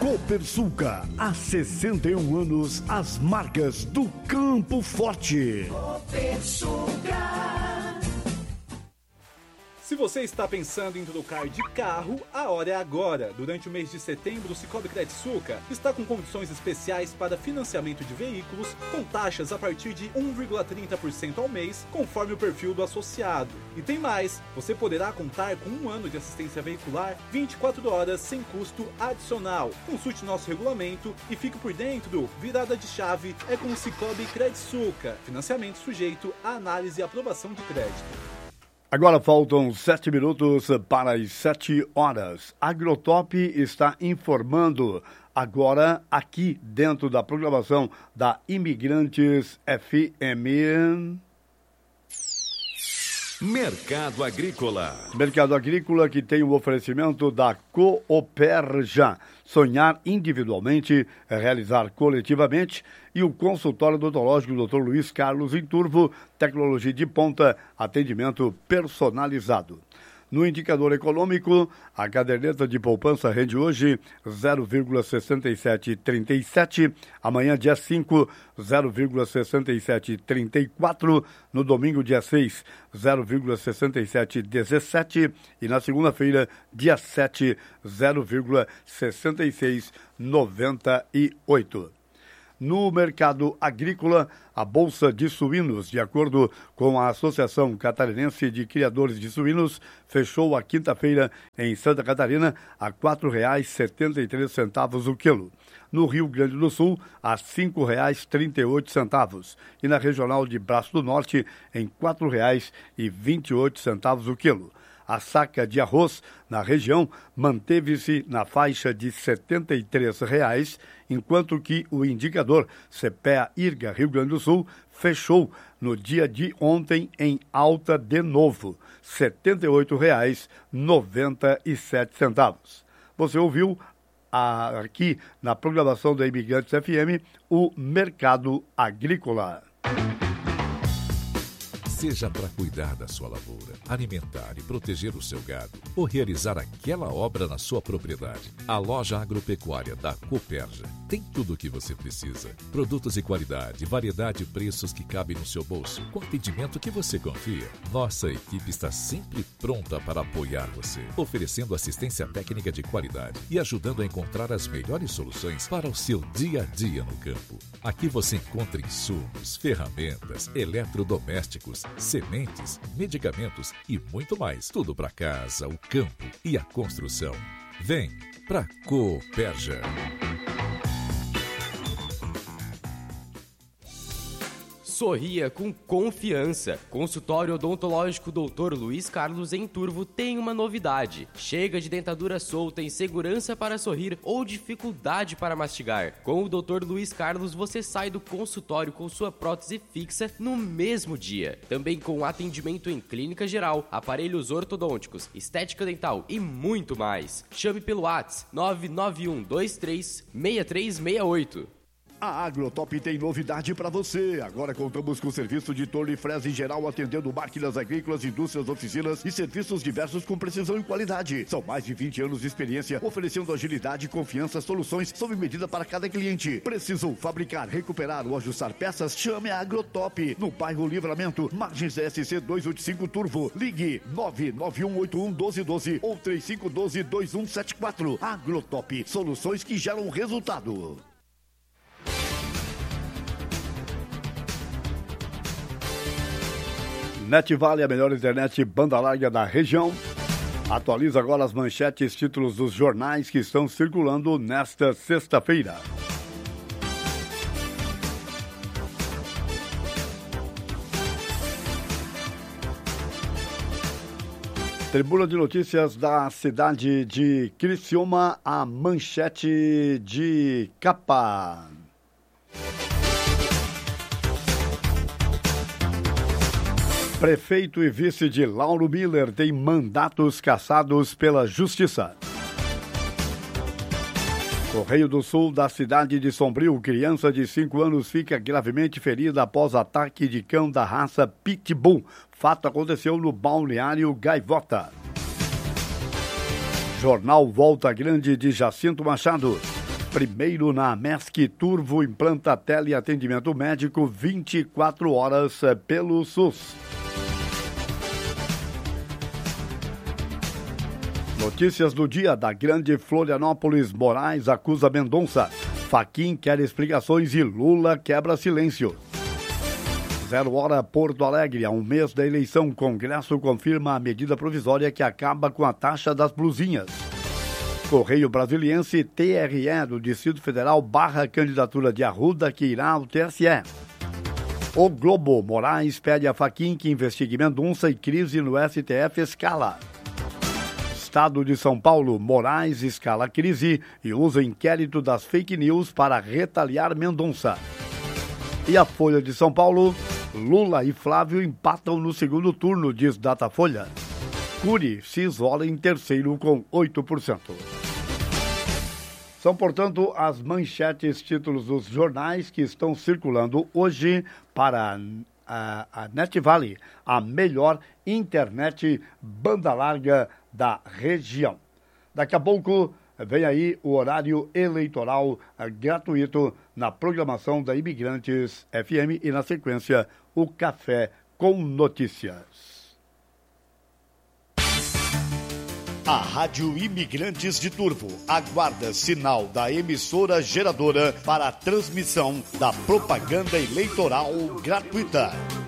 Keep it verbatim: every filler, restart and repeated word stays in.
Copersucar, há sessenta e um anos, as marcas do Campo Forte. Copersucar. Se você está pensando em trocar de carro, a hora é agora. Durante o mês de setembro, o Cicobi Crediçucar está com condições especiais para financiamento de veículos, com taxas a partir de um vírgula trinta por cento ao mês, conforme o perfil do associado. E tem mais, você poderá contar com um ano de assistência veicular, vinte e quatro horas, sem custo adicional. Consulte nosso regulamento e fique por dentro. Virada de chave é com o Cicobi Crediçucar. Financiamento sujeito à análise e aprovação de crédito. Agora faltam sete minutos para as sete horas. Agrotop está informando agora aqui dentro da programação da Imigrantes F M. Mercado Agrícola. Mercado Agrícola que tem o oferecimento da Cooperja. Sonhar individualmente, realizar coletivamente. E o consultório odontológico doutor Luiz Carlos Inturvo, tecnologia de ponta, atendimento personalizado. No indicador econômico, a caderneta de poupança rende hoje zero vírgula sessenta e sete trinta e sete, amanhã dia cinco, zero vírgula sessenta e sete trinta e quatro, no domingo dia seis, zero vírgula sessenta e sete dezessete e na segunda-feira, dia sete, zero vírgula sessenta e seis noventa e oito. No mercado agrícola, a Bolsa de Suínos, de acordo com a Associação Catarinense de Criadores de Suínos, fechou a quinta-feira em Santa Catarina a quatro reais e setenta e três centavos o quilo. No Rio Grande do Sul, a cinco reais e trinta e oito centavos. E na regional de Braço do Norte, em quatro reais e vinte e oito centavos o quilo. A saca de arroz na região manteve-se na faixa de setenta e três reais, enquanto que o indicador C P E A-IRGA Rio Grande do Sul fechou no dia de ontem em alta de novo, setenta e oito reais e noventa e sete centavos. Você ouviu a, aqui na programação da Imigrantes F M o Mercado Agrícola. Seja para cuidar da sua lavoura, alimentar e proteger o seu gado ou realizar aquela obra na sua propriedade, a loja agropecuária da Cooperja tem tudo o que você precisa. Produtos de qualidade, variedade e preços que cabem no seu bolso, com atendimento que você confia. Nossa equipe está sempre pronta para apoiar você, oferecendo assistência técnica de qualidade e ajudando a encontrar as melhores soluções para o seu dia a dia no campo. Aqui você encontra insumos, ferramentas, eletrodomésticos, sementes, medicamentos e muito mais. Tudo para casa, o campo e a construção. Vem pra Cooperja. Sorria com confiança. Consultório odontológico doutor Luiz Carlos Inturvo tem uma novidade. Chega de dentadura solta, insegurança para sorrir ou dificuldade para mastigar. Com o doutor Luiz Carlos você sai do consultório com sua prótese fixa no mesmo dia. Também com atendimento em clínica geral, aparelhos ortodônticos, estética dental e muito mais. Chame pelo WhatsApp nove nove um dois três seis três seis oito. A Agrotop tem novidade para você. Agora contamos com serviço de torno e fresa em geral, atendendo máquinas agrícolas, indústrias, oficinas e serviços diversos com precisão e qualidade. São mais de vinte anos de experiência, oferecendo agilidade e confiança, soluções sob medida para cada cliente. Precisou fabricar, recuperar ou ajustar peças? Chame a Agrotop. No bairro Livramento, Margens S C duzentos e oitenta e cinco Turvo. Ligue nove nove um oito um um doze doze ou três cinco um dois dois um sete quatro. Agrotop, soluções que geram resultado. NetVale, a melhor internet banda larga da região. Atualiza agora as manchetes, títulos dos jornais que estão circulando nesta sexta-feira. Tribuna de Notícias da cidade de Criciúma, a manchete de capa. Prefeito e vice de Lauro Miller têm mandatos cassados pela Justiça. Correio do Sul, da cidade de Sombrio, criança de cinco anos fica gravemente ferida após ataque de cão da raça Pitbull. Fato aconteceu no balneário Gaivota. Jornal Volta Grande de Jacinto Machado. Primeiro na Mesc, Turvo implanta teleatendimento médico vinte e quatro horas pelo SUS. Notícias do dia da Grande Florianópolis. Moraes acusa Mendonça. Fachin quer explicações e Lula quebra silêncio. Zero hora, Porto Alegre. Há um mês da eleição, o Congresso confirma a medida provisória que acaba com a taxa das blusinhas. Correio Brasiliense, T R E do Distrito Federal barra a candidatura de Arruda que irá ao T S E. O Globo, Moraes pede a Fachin que investigue Mendonça e crise no S T F escala. Estado de São Paulo, Moraes escala crise e usa inquérito das fake news para retaliar Mendonça. E a Folha de São Paulo, Lula e Flávio empatam no segundo turno, diz Datafolha. Cury se isola em terceiro com oito por cento. São, portanto, as manchetes, títulos dos jornais que estão circulando hoje para a, a Net Valley, a melhor internet banda larga da região. Daqui a pouco vem aí o horário eleitoral gratuito na programação da Imigrantes F M e, na sequência, o Café com Notícias. A Rádio Imigrantes de Turvo aguarda sinal da emissora geradora para a transmissão da propaganda eleitoral gratuita.